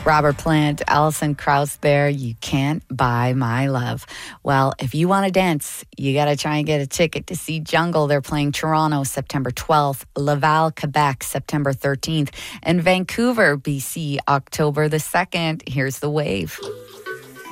Robert Plant, Alison Krauss there. You can't buy my love. Well, if you want to dance, you got to try and get a ticket to see Jungle. They're playing Toronto September 12th, Laval, Quebec September 13th, and Vancouver, BC October the 2nd. Here's the wave.